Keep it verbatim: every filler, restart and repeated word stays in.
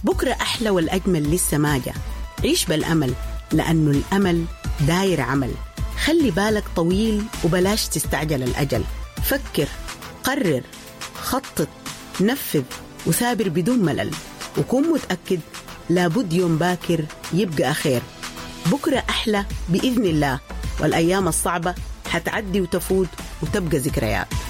بكرة أحلى والأجمل لسه ما جاء. عيش بالأمل لأنه الأمل داير عمل. خلي بالك طويل وبلاش تستعجل الأجل. فكر، قرر، خطط، نفذ وثابر بدون ملل، وكون متأكد لابد يوم باكر يبقى خير. بكرة أحلى بإذن الله، والأيام الصعبة حتعدي وتفوت وتبقى ذكريات.